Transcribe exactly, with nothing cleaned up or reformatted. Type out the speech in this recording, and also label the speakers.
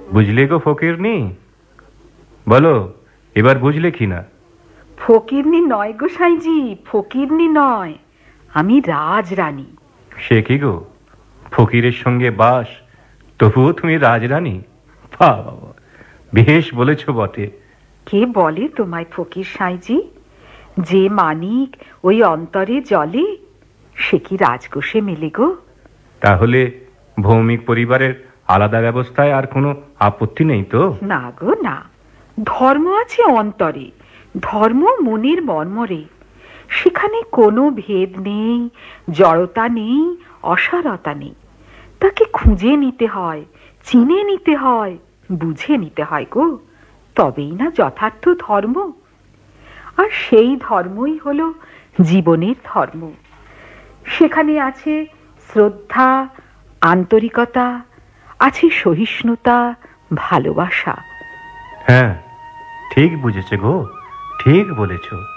Speaker 1: বুঝলে গো ফকিরনি? বলো, এবার বুঝলে কি না?
Speaker 2: ফকিরনি নয় গোসাইজি, ফকিরনি নয়, আমি রাজরানী।
Speaker 1: সে কি গো, ফকিরের সঙ্গে বাস, তবুও তুমি রাজরানী? বাবা, বেশ বলেছ বটে।
Speaker 2: কে বলে তোমায় ফকির সাইজি? যে মানিক ওই অন্তরে জলে, সে কি রাজকোষে মেলে গো?
Speaker 1: তাহলে ভৌমিক পরিবারের আলাদা ব্যবস্থায় আর কোনো আপত্তি নেই তো?
Speaker 2: না গো না, ধর্ম আছে অন্তরে, ধর্ম মনের মর্মরে। সেখানে কোনো ভেদ নেই, জড়তা নেই, অসারতা নেই। তাকে খুঁজে নিতে হয়, চিনে নিতে হয়, বুঝে নিতে হয় গো, তবেই না যথার্থ ধর্ম। আর সেই ধর্মই হলো জীবনের ধর্ম। সেখানে আছে শ্রদ্ধা, আন্তরিকতা, আছে সহিষ্ণুতা, ভালোবাসা।
Speaker 1: হ্যাঁ, ঠিক বুঝেছে গো, ঠিক বলেছ।